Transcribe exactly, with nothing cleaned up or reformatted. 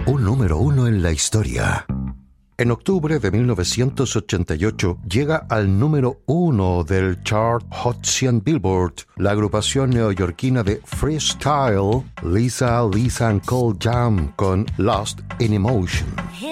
un número uno en la historia. En octubre de mil novecientos ochenta y ocho llega al número uno del chart Hot cien Billboard la agrupación neoyorquina de freestyle Lisa Lisa and Cold Jam con Lost in Emotion.